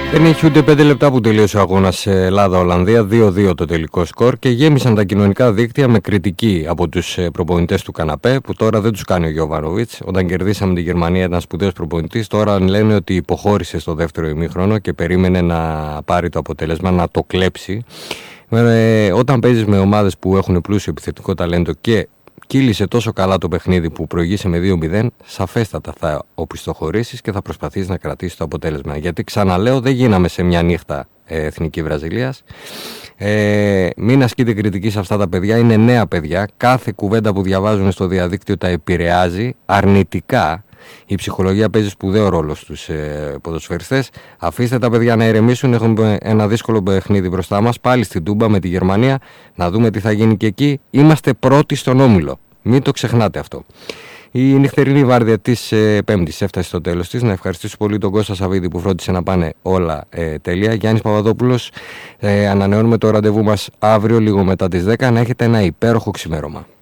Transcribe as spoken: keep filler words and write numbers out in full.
Δεν έχει ούτε πέντε λεπτά που τελείωσε ο αγώνας Ελλάδα-Ολλανδία, δύο δύο το τελικό σκορ, και γέμισαν τα κοινωνικά δίκτυα με κριτική από τους προπονητές του καναπέ, που τώρα δεν τους κάνει ο Γιοβάνοβιτς. Όταν κερδίσαμε τη Γερμανία ήταν σπουδαίος προπονητής, τώρα λένε ότι υποχώρησε στο δεύτερο ημίχρονο και περίμενε να πάρει το αποτέλεσμα, να το κλέψει. Ε, όταν παίζεις με ομάδες που έχουν πλούσιο επιθετικό ταλέντο και κύλησε τόσο καλά το παιχνίδι που προηγείσαι με δύο μηδέν, σαφέστατα θα οπισθοχωρήσεις και θα προσπαθείς να κρατήσεις το αποτέλεσμα. Γιατί ξαναλέω, δεν γίναμε σε μια νύχτα ε, εθνική Βραζιλίας. Ε, μην ασκείτε κριτική σε αυτά τα παιδιά, είναι νέα παιδιά. Κάθε κουβέντα που διαβάζουν στο διαδίκτυο τα επηρεάζει αρνητικά. Η ψυχολογία παίζει σπουδαίο ρόλο στους ε, ποδοσφαιριστές. Αφήστε τα παιδιά να ηρεμήσουν. Έχουμε ένα δύσκολο παιχνίδι μπροστά μας. Πάλι στην Τούμπα με τη Γερμανία. Να δούμε τι θα γίνει και εκεί. Είμαστε πρώτοι στον όμιλο. Μην το ξεχνάτε αυτό. Η νυχτερινή βάρδια της ε, Πέμπτης έφτασε στο τέλος της. Να ευχαριστήσω πολύ τον Κώστα Σαββίδη που φρόντισε να πάνε όλα ε, τέλεια. Γιάννης Παπαδόπουλος. Ε, ανανεώνουμε το ραντεβού μας αύριο λίγο μετά τις δέκα. Να έχετε ένα υπέροχο ξημέρωμα.